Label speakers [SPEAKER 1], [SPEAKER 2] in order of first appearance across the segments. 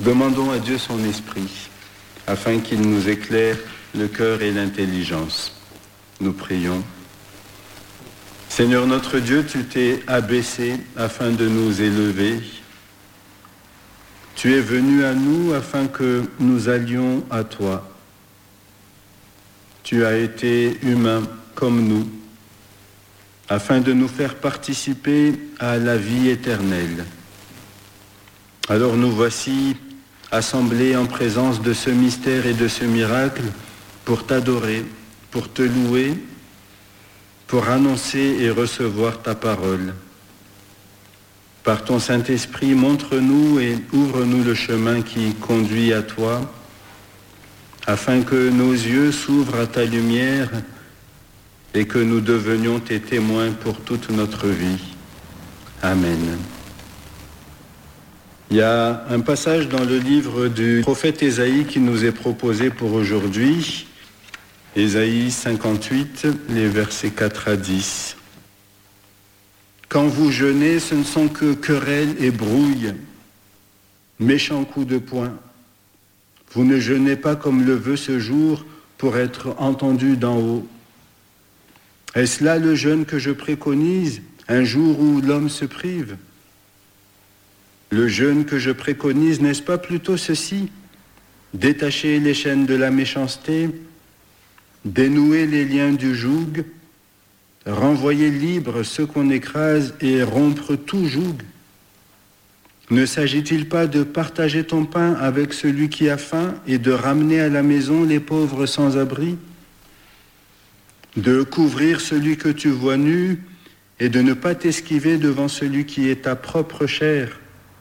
[SPEAKER 1] Demandons à Dieu son esprit, afin qu'il nous éclaire le cœur et l'intelligence. Nous prions. Seigneur notre Dieu, tu t'es abaissé afin de nous élever. Tu es venu à nous afin que nous allions à toi. Tu as été humain comme nous, afin de nous faire participer à la vie éternelle. Alors nous voici assemblés en présence de ce mystère et de ce miracle pour t'adorer, pour te louer, pour annoncer et recevoir ta parole. Par ton Saint-Esprit, montre-nous et ouvre-nous le chemin qui conduit à toi, afin que nos yeux s'ouvrent à ta lumière et que nous devenions tes témoins pour toute notre vie. Amen. Il y a un passage dans le livre du prophète Ésaïe qui nous est proposé pour aujourd'hui. Ésaïe 58, les versets 4 à 10. Quand vous jeûnez, ce ne sont que querelles et brouilles, méchants coups de poing. Vous ne jeûnez pas comme le veut ce jour pour être entendu d'en haut. Est-ce là le jeûne que je préconise, un jour où l'homme se prive ? Le jeûne que je préconise, n'est-ce pas plutôt ceci ? Détacher les chaînes de la méchanceté, dénouer les liens du joug, renvoyer libres ceux qu'on écrase et rompre tout joug. Ne s'agit-il pas de partager ton pain avec celui qui a faim et de ramener à la maison les pauvres sans abri ? De couvrir celui que tu vois nu et de ne pas t'esquiver devant celui qui est ta propre chair ?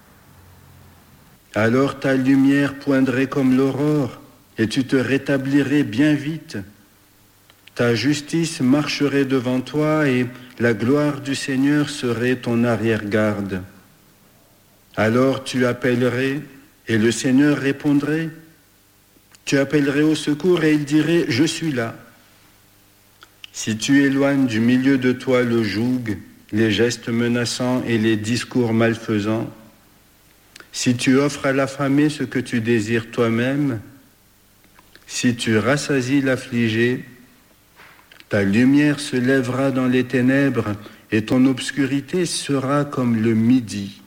[SPEAKER 1] Alors ta lumière poindrait comme l'aurore et tu te rétablirais bien vite. Ta justice marcherait devant toi et la gloire du Seigneur serait ton arrière-garde. Alors tu appellerais et le Seigneur répondrait. Tu appellerais au secours et il dirait « Je suis là ». Si tu éloignes du milieu de toi le joug, les gestes menaçants et les discours malfaisants, si tu offres à l'affamé ce que tu désires toi-même, si tu rassasies l'affligé, ta lumière se lèvera dans les ténèbres et ton obscurité sera comme le midi.